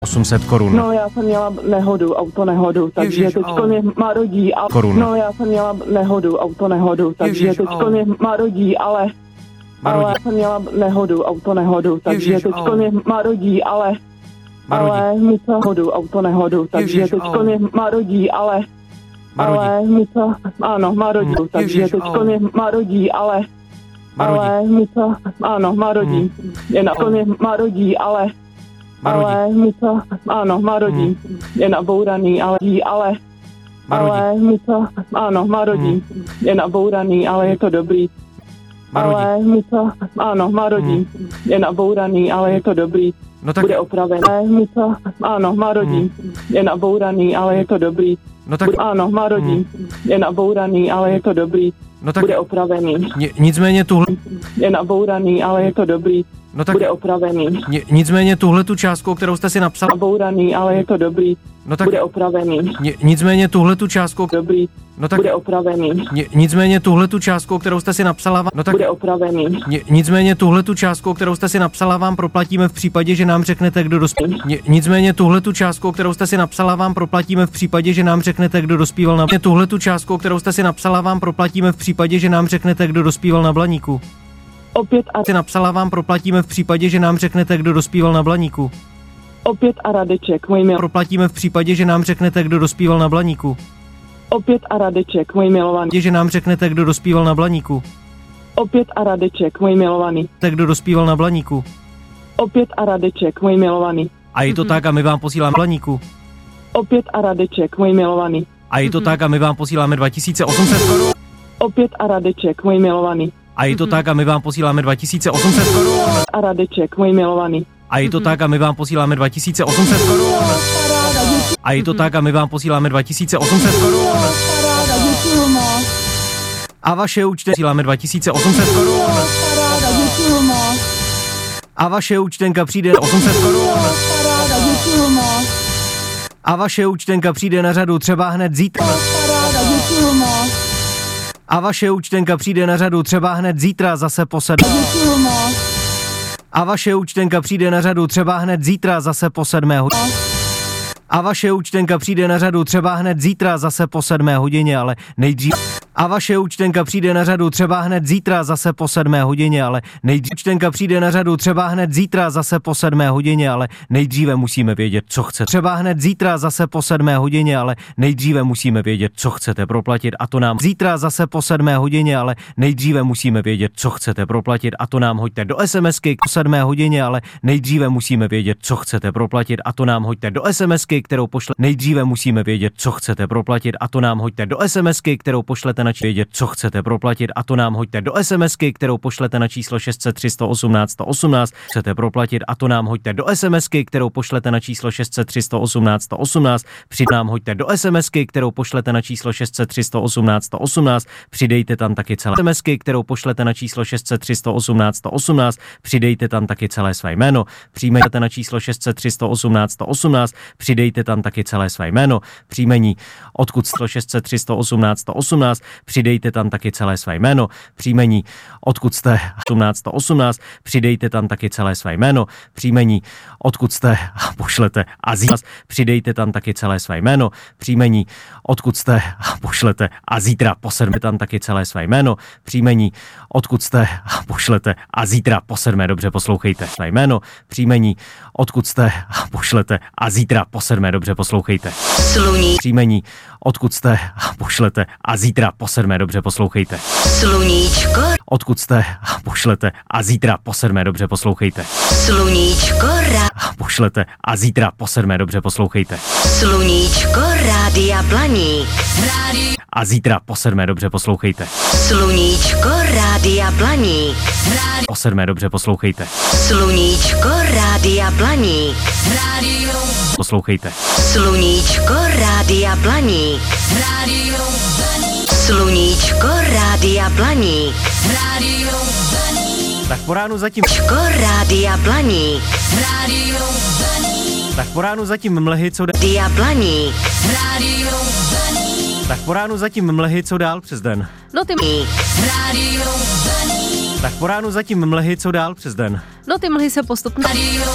800 korun. No, já jsem měla nehodu, autonehodu, takže teďko mě marodí, ale... Korun. No, já jsem měla nehodu, autonehodu, takže teďko mě marodí, ale já jsem měla nehodu, autonehodu, takže teďko mě marodí, ale musela hodu, autonehodu, takže teďko mě marodí, ale musela, ano, marodí, takže teďko mě marodí, ale musela, ano, marodí, je na mě marodí, ale musela, ano, marodí, je nabouraný, ale musela, ano, marodí, je nabouraný, ale je to dobrý. Ale musela, ano, marodí, je nabouraný, ale je to dobrý. No tak... Bude opravené, musela, ano, marodí, je nabouraný, ale je to dobrý. No tak... Ano, marodí, je nabouraný, ale je to dobrý. No tak... Bude opravený. Nicméně tuhle... Je nabouraný, ale je to dobrý. No tak... Bude opravený. Nicméně tuhle tu částku, kterou jste si napsal... Nabouraný, ale je to dobrý. No tak... Bude opravený. Nicméně tuhle tu částku... Dobrý. No tak... Bude opravený. Nicméně tuhle tu částku, kterou jste si napsala... No tak... Bude opravený. Nicméně tuhle tu částku, kterou jste si napsala, vám proplatíme v případě, že nám řeknete, kdo dospíval. Nicméně tuhle tu částku, kterou jste si napsala, vám proplatíme v případě, že nám řeknete, kdo dospíval na... Tuhle tu částku, kterou jste si napsala, vám proplatíme v případě, že nám řeknete, kdo dospíval na Blaníku. Opět a... Si napsala, vám proplatíme v případě, že nám řeknete, kdo dospíval na Blaníku. Opět a Radeček, můj milovaný. Proplatíme v případě, že nám řeknete, kdo dospíval na Blaníku. Opět a Radeček, můj milovaný. Že nám řeknete, kdo dospíval na Blaníku. Opět a Radeček, můj milovaný. Tak kdo dospíval na Blaníku. Opět a Radeček, můj milovaný. A je to tak a my vám posíláme Blaníku. Opět a Radeček, můj milovaný. A je to tak a my vám posíláme 2800 korun. Opět a Radeček, můj milovaný. A je to tak a my vám posíláme 2800 korun. A Radeček, můj milovaný. A je to tak a my vám posíláme 2800 korun. A je to tak a my vám posíláme 2800 korun. A vaše účtenka posíláme 2800 korun. A vaše účtenka přijde 800 korun. A vaše účtenka přijde na řadu třeba hned zítra. A vaše účtenka přijde na řadu třeba hned zítra zase po 7. A vaše účtenka přijde na řadu třeba hned zítra zase po 7. A vaše účtenka přijde na řadu třeba hned zítra zase po 7 hodině, ale nejdřív. A vaše účtenka přijde na řadu třeba hned zítra zase po 7 hodině, ale nejdřív. Účtenka přijde na řadu třeba hned zítra zase po 7 hodině, ale nejdříve musíme vědět, co chce. Třeba hned zítra zase po 7 hodině, ale nejdříve musíme vědět, co chcete proplatit a to nám zítra zase po 7 hodině, ale nejdříve musíme vědět, co chcete proplatit a to nám hoďte do SMSky po 7 hodině, ale nejdříve musíme vědět, co chcete proplatit a to nám hoďte do SMSky, kterou pošle. Nejdříve musíme vědět, co chcete proplatit a to nám hoďte do SMSky, kterou pošlete na vědět, co chcete proplatit a to nám hoďte do SMSky, kterou pošlete na číslo 600 318 118. Chcete proplatit a to nám hoďte do SMSky, kterou pošlete na číslo 600 318 118. Nám hoďte do SMSky, kterou pošlete na číslo 600 318 118. Přidejte tam taky celé SMSky, kterou pošlete na číslo 600 318 118. Přidejte tam taky celé své jméno. Přijmejte na číslo 600 318 118. Přidejte tam taky celé své jméno, příjmení, odkud 600 318 118. Přidejte tam taky celé své jméno, příjmení, odkud jste 18 118, přidejte tam taky celé své jméno, příjmení, odkud jste a pošlete a zítra, přidejte tam taky celé své jméno, příjmení, odkud jste a pošlete a zítra po 7 tam taky celé své jméno, příjmení, odkud jste a pošlete a zítra po 7 dobře poslouchejte své jméno, příjmení, odkud jste a pošlete a zítra po 7 dobře poslouchejte. Sluní. Příjmení, odkud jste a pošlete a zítra po 7 dobře poslouchejte. Sluníčko. Odkud jste a pošlete a zítra po 7 dobře poslouchejte. Sluníčko. A pošlete a zítra po 7 dobře poslouchejte. Sluníčko Rádia Blaník. A zítra po 7 dobře poslouchejte. Sluníčko Rádia Blaník. Po 7 dobře poslouchejte. Sluníčko Rádia Blaník. Poslouchejte. Sluníčko Rádia Blaník. Sluníčko Rádia Blaník. Tak po ránu zatím. Sluníčko Rádia Blaník. Tak po ránu zatím mlhy, co dál. Rádia Blaník. Tak po ránu zatím mlhy, co dál přes den. No ty Tak po ránu zatím mlhy, co dál přes den. No ty mlhy se postupně